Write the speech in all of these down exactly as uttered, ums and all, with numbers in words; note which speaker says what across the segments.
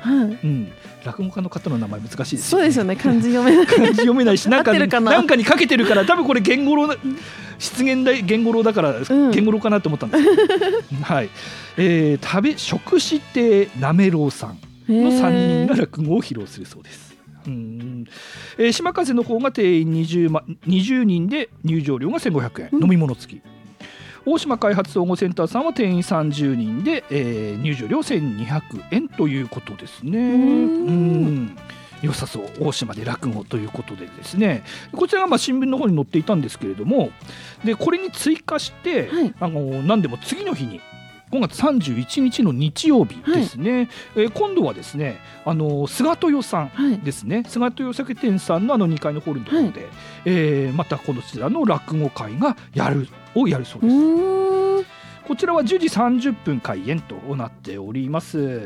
Speaker 1: はい、
Speaker 2: うん、落語家の方の名前難しいですよね。
Speaker 1: そうですよね、漢字読めない
Speaker 2: 漢字読めないし、なんか
Speaker 1: か
Speaker 2: なんかにかけてるから、多分これ源五郎失言だ源五郎だから、うん、源五郎かなと思ったんですけど、はい、えー、食べ食指亭なめろうさんのさんにんが落語を披露するそうです。うん、えー、島風の方が定員 20, まにじゅうにんで入場料がせんごひゃくえん、うん、飲み物付き。大島開発総合センターさんは定員さんじゅうにんで、えー、入場料せんにひゃくえんということですね。うんうん良さそう、大島で落語ということでですね、こちらがまあ新聞の方に載っていたんですけれども、でこれに追加して、はい、あの何でも次の日にごがつさんじゅういちにちの日曜日ですね、はい、えー、今度はですね、あの菅豊さんですね、はい、菅豊酒店さんのあのにかいのホールのところで、はい、えー、またこちらの落語会がやるをやるそうです。こちらはじゅうじさんじゅっぷん開演となっております。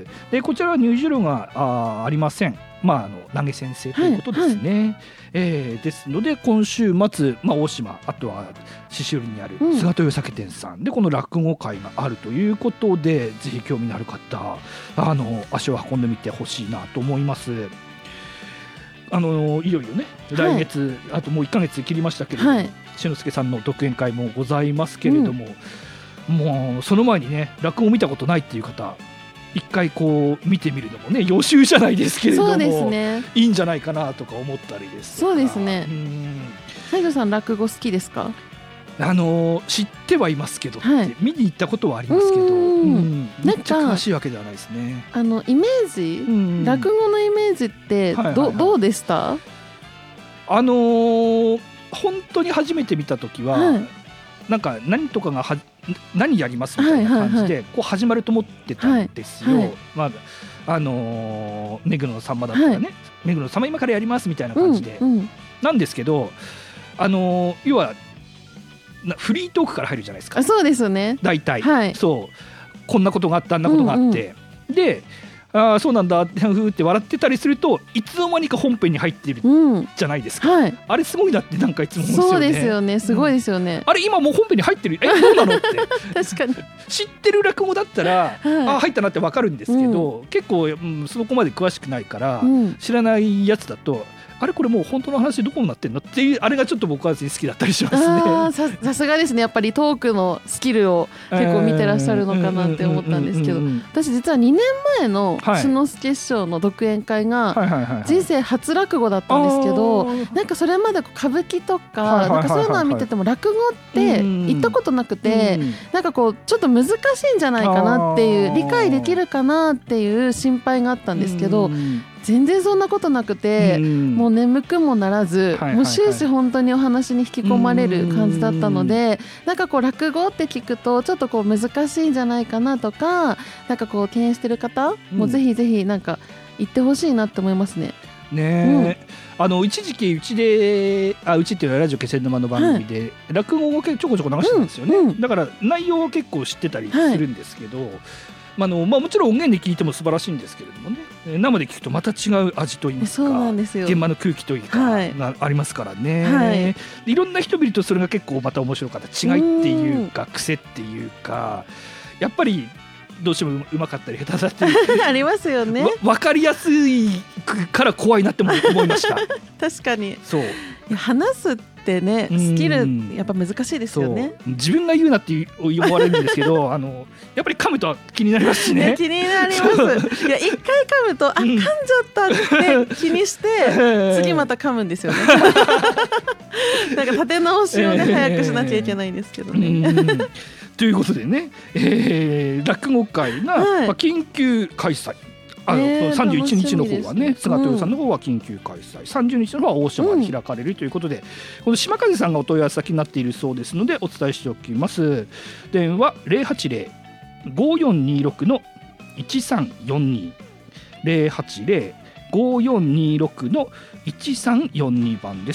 Speaker 2: でこちらは入場料が あ, ありません。まあ、あの投げ先生ということですね、はいはい、えー、ですので今週末、まあ、大島、あとは獅子折にある菅豊酒店さんでこの落語会があるということで、うん、ぜひ興味のある方、あの足を運んでみてほしいなと思います。あのいよいよね来月、はい、あともういっかげつ切りましたけれども、はい、志の輔さんの独演会もございますけれども、うん、もうその前にね落語を見たことないっていう方、一回こう見てみるのもね予習じゃないですけれども、
Speaker 1: そうですね、
Speaker 2: いいんじゃないかなとか思ったりですとか。
Speaker 1: そうですね。西条さん落語好きですか？
Speaker 2: あの知ってはいますけど、はい、見に行ったことはありますけど、うん、めっちゃ詳しいわけではないですね。
Speaker 1: あのイメージ、落語のイメージってど、はいはいはい、どうでした？
Speaker 2: あのー、本当に初めて見た時は、はい、なんか何とかがは何やりますみたいな感じで、はいはいはい、こう始まると思ってたんですよ、はいはい、まああのー、目黒のさんまだったらね、はい、目黒のさんま今からやりますみたいな感じで、うんうん、なんですけど、あのー、要はフリートークから入るじゃないですか。
Speaker 1: そうですよね、
Speaker 2: 大体、はい、そうこんなことがあったあんなことがあって、うんうん、であそうなんだってふーって笑ってたりするといつの間にか本編に入ってるじゃないですか、うんはい、あれすごいなってなんかいつも思うんですよね。
Speaker 1: そうですよね、すごいですよね、
Speaker 2: うん、あれ今もう本編に入ってるえどうなのって
Speaker 1: 確かに
Speaker 2: 知ってる落語だったら、はい、あ入ったなって分かるんですけど、うん、結構、うん、そこまで詳しくないから、うん、知らないやつだとあれこれもう本当の話どこになってんのっていうあれがちょっと僕は好きだったりしますね。
Speaker 1: あ さ, さすがですね、やっぱりトークのスキルを結構見てらっしゃるのかなって思ったんですけど、私実はにねんまえの志の輔師匠の独演会が人生初落語だったんですけど、なんかそれまで歌舞伎とかなんかそういうのは見てても落語って行ったことなくて、なんかこうちょっと難しいんじゃないかなっていう、理解できるかなっていう心配があったんですけど、全然そんなことなくて、うん、もう眠くもならず、はいはいはい、もう終始本当にお話に引き込まれる感じだったので、なんかこう落語って聞くとちょっとこう難しいんじゃないかなとか、なんかこう敬遠してる方、うん、もうぜひぜひなんか行ってほしいなって思いますね。
Speaker 2: ねえ、うん、あの一時期うちであうちっていうのはラジオ気仙沼の番組で、はい、落語をちょこちょこ流してるんですよね、うんうん、だから内容は結構知ってたりするんですけど、はい、まあのまあ、もちろん音源で聞いても素晴らしいんですけれどもね、生で聞くとまた違う味といいますか、
Speaker 1: そうなんですよ、
Speaker 2: 現場の空気というかがありますからね、はい、いろんな人見るとそれが結構また面白かった違いっていうか癖っていうか、やっぱりどうしてもうまかったり下手だったり
Speaker 1: ありますよね。
Speaker 2: 分かりやすいから怖いなって思いました
Speaker 1: 確かに
Speaker 2: そう、
Speaker 1: いや話すってねスキルやっぱ難しいですよね。
Speaker 2: 自分が言うなって思われるんですけどあのやっぱり噛むと気になりますしね。
Speaker 1: 気になりますいや一回噛むとあ噛んじゃったって気にして次また噛むんですよねなんか立て直しをね、えー、早くしなきゃいけないんですけどね
Speaker 2: ということでね、えー、落語会が、はい、まあ、緊急開催、あの、えー、さんじゅういちにちの方はね、菅豊さんの方は緊急開催、うん、さんじゅうにちの方は大島で開かれるということで、うん、この島風さんがお問い合わせ先になっているそうですのでお伝えしておきます。電話 ゼロはちゼロ ごーよんにーろく のいちさんよんに ゼロはちゼロ ごーよんにーろく のいちさんよんに番です。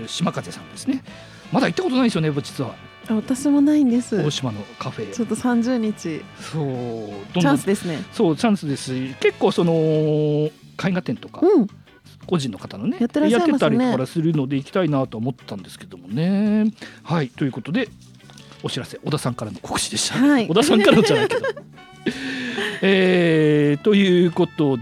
Speaker 2: 島風さんですね。まだ行ったことないですよね実は。
Speaker 1: 私もないんです。
Speaker 2: 大島のカフェ
Speaker 1: ちょっとさんじゅうにち
Speaker 2: そうどんどん
Speaker 1: チャンスですね。
Speaker 2: そうチャンスです。結構その絵画展とか、うん、個人の方のね
Speaker 1: やってらっしゃいますね、
Speaker 2: やってたりからするので行きたいなと思ったんですけどもね。はいということでお知らせ小田さんからの告知でした、はい、小田さんからのじゃないけどえー、ということ